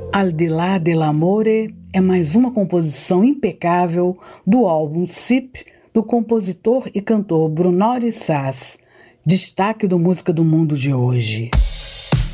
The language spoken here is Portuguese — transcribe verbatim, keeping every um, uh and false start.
Al di là dell'amore é mais uma composição impecável do álbum S I P do compositor e cantor Brunori Sass, destaque do Música do Mundo de hoje.